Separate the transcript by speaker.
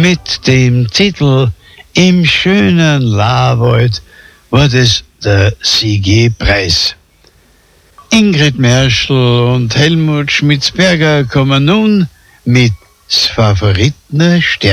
Speaker 1: Mit dem Titel Im schönen Laarwald war das der CG-Preis. Ingrid Merschl und Helmut Schmitzberger kommen nun mit 's Favoriten Stern.